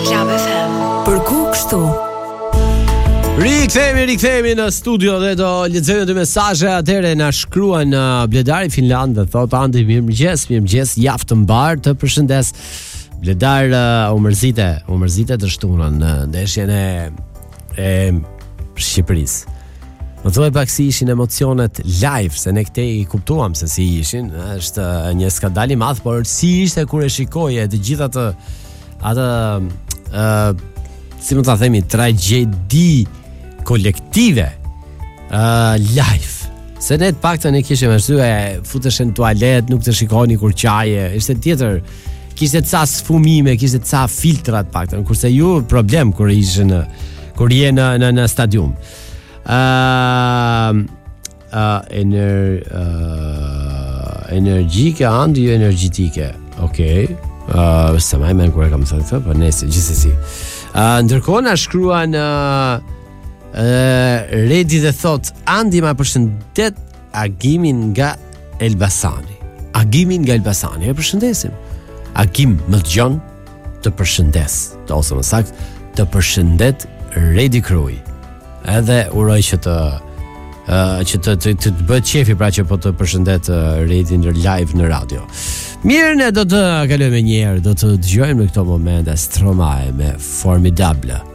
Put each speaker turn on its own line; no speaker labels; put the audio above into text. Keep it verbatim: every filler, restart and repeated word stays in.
Club F M.
Për ku kështu?
Rikthehemi, rikthehemi në studio dhe do lexojmë dy mesazhe. Atëherë na shkruan uh, Bledari Finland dhe thotë Andi, mirëmëngjes, mirëmëngjes, javë të mbar, të përshëndes. Bledar uh, u mërzite, u mërzite të shtunën në ndeshjen e e Shqipërisë. Më thuaj pak si ishin emocionet live, se ne këtej i kuptuam se si ishin, është një skandal i madh, por si ishte kur e shikoje të gjitha atë atë uh, si më ta themi, tragjedi kolektive uh, live. Se ne të paktën e kishim arsye, futesh në tualet, nuk të shikoni kur qaje, ishte tjetër, kishte ca sfumime, kishte ca filtra të paktën, kurse ju problem kur ishe në kur je në në, në stadium. Uh, uh, ener, uh, energjike, andi jo energjitike. Okej. Okay. Uh, sa më men kur e kam thënë këtë, po nëse gjithsesi. Uh, ndërkohë na shkruan uh, uh, Redi dhe thot Andi ma përshëndet Agimin nga Elbasani. Agimin nga Elbasani, e përshëndesim. Agim më dëgjon, të përshëndes, të ose më saktë, të përshëndet Redi Krui. Edhe uroj që të uh, që të të, të, të bëhet qefi pra që po të përshëndet uh, Redi në live në radio. Mirë, ne do të kalojmë një herë, do të dëgjojmë në këto momente Stromae me Formidable.